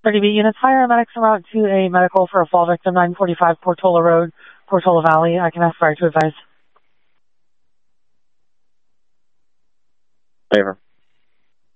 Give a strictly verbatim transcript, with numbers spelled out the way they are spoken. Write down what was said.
thirty B units, hire medics en route to a medical for a fall victim, nine forty-five Portola Road, Portola Valley. I can ask fire to advise. Favor.